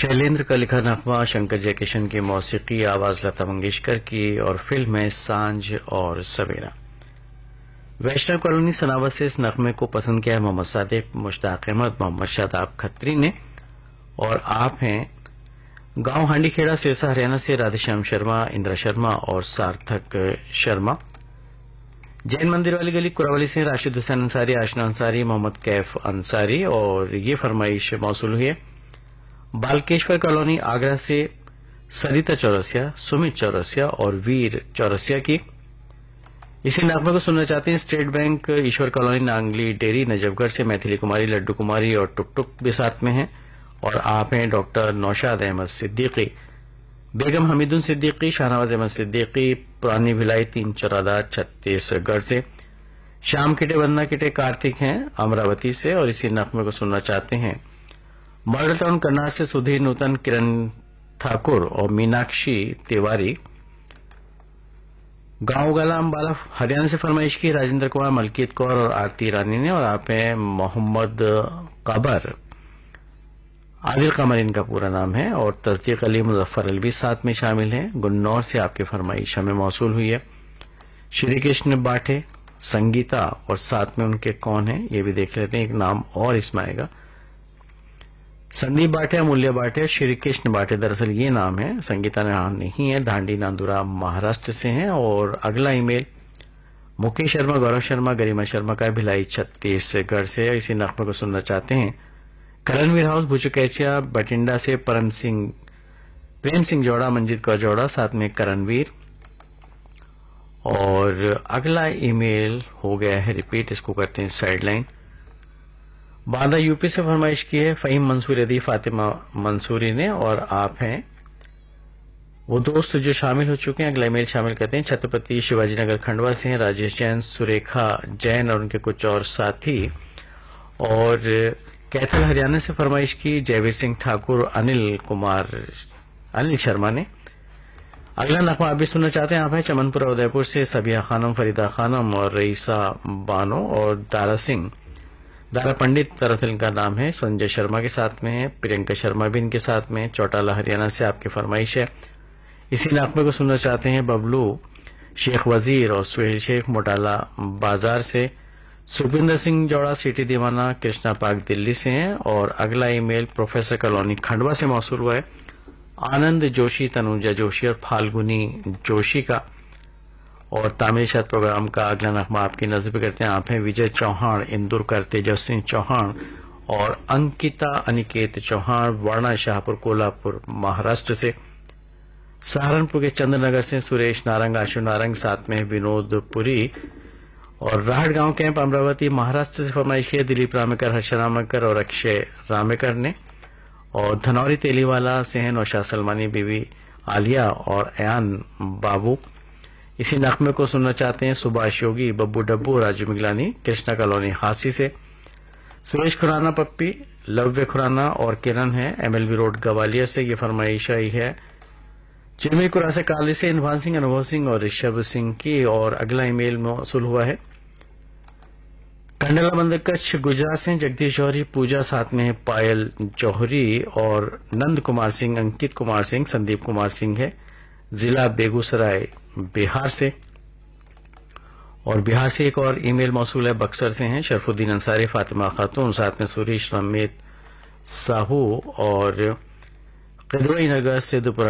शैलेंद्र का लिखा नगमा शंकर जयकिशन की मौसीकी, आवाज लता मंगेशकर की और फिल्म है सांझ और सवेरा। वैष्णव कॉलोनी सनावत से इस नगमे को पसंद किया है मोहम्मद सादिक, मुश्ताक अहमद, मोहम्मद शादाब खत्री ने। और आप हैं गांव हांडीखेड़ा सिरसा हरियाणा से राधेश्याम शर्मा, इंदिरा शर्मा और सार्थक शर्मा। जैन मंदिर वाली गली कुरावली से राशिद हुसैन अंसारी, आशना अंसारी, मोहम्मद कैफ अंसारी और ये फरमाइश मौसूल हुई है बालकेश्वर कॉलोनी आगरा से सरिता चौरसिया, सुमित चौरसिया और वीर चौरसिया की। इसी नगमे को सुनना चाहते हैं स्टेट बैंक ईश्वर कॉलोनी नांगली डेरी नजफगढ़ से मैथिली कुमारी, लड्डू कुमारी और टुकटुक भी साथ में हैं। और आप हैं डॉक्टर नौशाद अहमद सिद्दीकी, बेगम हमीदुन सिद्दीकी, शाहनवाज अहमद सिद्दीकी, पुरानी भिलाई 3 छत्तीसगढ़ से। श्याम किटे, वंदना किटे, कार्तिक हैं अमरावती से और इसी नगमे को सुनना चाहते हैं मॉडल टाउन करनाल से सुधीर नूतन, किरण ठाकुर और मीनाक्षी तिवारी। गांव गला अम्बाला हरियाणा से फरमाइश की राजेंद्र कुमार, मलकीत कौर और आरती रानी ने। और आप हैं मोहम्मद कबर, आदिल कमर इनका पूरा नाम है, और तस्दीक अली, मुजफ्फर अली भी साथ में शामिल हैं। गुन्नौर से आपकी फरमाइश हमें मौसूल हुई है। श्री कृष्ण बाठे, संगीता और साथ में उनके कौन है ये भी देख लेते हैं, एक नाम और इसमें आएगा। संदीप बाठे, अमूल्य बाठे, श्री कृष्ण बाठे दरअसल ये नाम है, संगीता ने हाँ नहीं है, धांडी नांदुरा महाराष्ट्र से हैं। और अगला ईमेल मुकेश शर्मा, गौरव शर्मा, गरिमा शर्मा का भिलाई छत्तीसगढ़ से। इसी नगमे को सुनना चाहते हैं करणवीर हाउस भुचुकैचिया बटिंडा से प्रेम सिंह जोड़ा, मंजीत कौर जोड़ा, साथ में करणवीर। और अगला ईमेल हो गया है रिपीट, इसको करते हैं साइडलाइन। बांदा यूपी से फरमाइश की है फहीम मंसूरी अदी, फातिमा मंसूरी ने। और आप हैं वो दोस्त जो शामिल हो चुके हैं। अगला ईमेल शामिल करते हैं छत्रपति शिवाजी नगर खंडवा से हैं राजेश जैन, सुरेखा जैन और उनके कुछ और साथी। और कैथल हरियाणा से फरमाइश की जयवीर सिंह ठाकुर, अनिल शर्मा ने। अगला नगमा आप भी सुनना चाहते हैं, आप हैं चमनपुरा उदयपुर से सबिया खानम, फरीदा खानम और रईसा बानो और दारा पंडित दरअसल इनका नाम है, संजय शर्मा के साथ में है। प्रियंका शर्मा भी इनके साथ में। चौटाला हरियाणा से आपकी फरमाइश है। इसी नगमे को सुनना चाहते हैं बबलू शेख वजीर और सुहेल शेख मोटाला बाजार से। सुखविंदर सिंह जोड़ा, सिटी दीवाना, कृष्णा पार्क दिल्ली से हैं। और अगला ईमेल प्रोफेसर कॉलोनी खंडवा से मौसूल हुआ है आनंद जोशी, तनुजा जोशी और फाल्गुनी जोशी का। और तामिल शायद प्रोग्राम का अगला नगमा आपकी नजर पे करते हैं, आप हैं विजय चौहान, इंदुरकर तेजस्वी सिंह चौहान और अंकिता अनिकेत चौहान, वर्णा शाहपुर कोल्हापुर महाराष्ट्र से। सहारनपुर के चंद्रनगर से सुरेश नारंग, आशु नारंग, साथ में विनोद पुरी। और राहट गांव कैंप अमरावती महाराष्ट्र से फरमाइश की दिलीप रामेकर, हर्ष रामेकर और अक्षय रामेकर ने। और धनौरी तेलीवाला से हैं नौशाद सलमानी, बीवी आलिया और अयान बाबू। इसी नगमे को सुनना चाहते हैं सुभाष योगी, बब्बू डब्बू, राजू मिगलानी, कृष्णा कॉलोनी हासी से। सुरेश खुराना पप्पी, लव्य खुराना और किरण है एमएलबी रोड ग्वालियर से। ये फरमाइश आई है चिन्मय कुरासे काली से इनभान सिंह, अनुभव सिंह और ऋषभ सिंह की। और अगला ईमेल मौसूल हुआ है कंडला मंदिर कच्छ गुजरात से जगदीश जौहरी, पूजा, साथ में है पायल जौहरी और नंद कुमार सिंह, अंकित कुमार सिंह, संदीप कुमार सिंह है, जिला बेगूसराय बिहार से। और बिहार से एक और ईमेल मौसूल है बक्सर से हैं शरफुद्दीन अंसारी, फातिमा खातून, साथ में सुरेश रमेत साहू और कदवई नगर से